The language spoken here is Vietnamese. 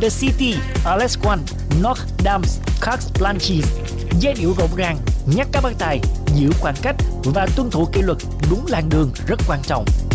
The City, Alex One, North Dams, Carte Blanche. Giai điệu rộn ràng, nhắc các bác tài, giữ khoảng cách và tuân thủ kỷ luật đúng làn đường rất quan trọng.